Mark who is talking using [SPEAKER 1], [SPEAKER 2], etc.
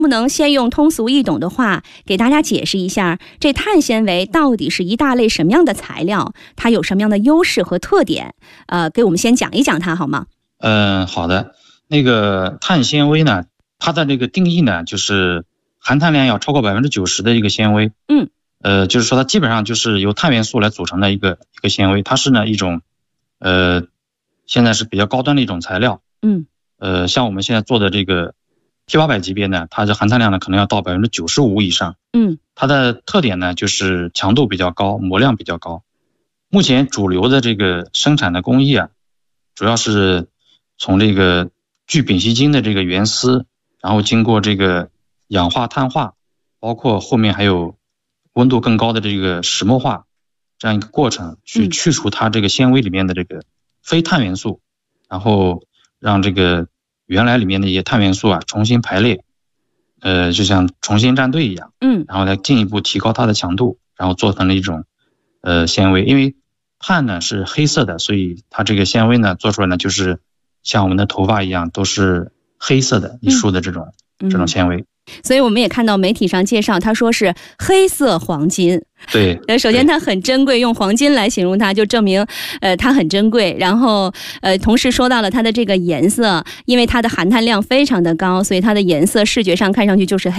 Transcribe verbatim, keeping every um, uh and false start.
[SPEAKER 1] 不能先用通俗易懂的话给大家解释一下，这碳纤维到底是一大类什么样的材料，它有什么样的优势和特点？呃，给我们先讲一讲它好吗？
[SPEAKER 2] 嗯，好的。那个碳纤维呢，它的这个定义呢，就是含碳量要超过百分之九十的一个纤维。
[SPEAKER 1] 嗯，
[SPEAKER 2] 呃，就是说它基本上就是由碳元素来组成的一个一个纤维，它是呢一种，呃，现在是比较高端的一种材料。
[SPEAKER 1] 嗯，
[SPEAKER 2] 呃，像我们现在做的这个 P 八百 级别呢，它的含碳量呢可能要到百分之九十五以上。
[SPEAKER 1] 嗯，
[SPEAKER 2] 它的特点呢就是强度比较高，模量比较高。目前主流的这个生产的工艺啊，主要是从这个聚丙烯腈的这个原丝，然后经过这个氧化碳化，包括后面还有温度更高的这个石墨化这样一个过程，去去除它这个纤维里面的这个非碳元素，然后让这个原来里面的一些碳元素啊重新排列，呃，就像重新站队一样。
[SPEAKER 1] 嗯，
[SPEAKER 2] 然后来进一步提高它的强度，然后做成了一种呃纤维。因为碳呢是黑色的，所以它这个纤维呢做出来呢就是像我们的头发一样都是黑色的一束的这种、嗯、这种纤维。
[SPEAKER 1] 所以我们也看到媒体上介绍，他说是黑色黄金。
[SPEAKER 2] 对，
[SPEAKER 1] 首先它很珍贵，用黄金来形容它，就证明呃它很珍贵。然后呃，同时说到了它的这个颜色，因为它的含碳量非常的高，所以它的颜色视觉上看上去就是黑。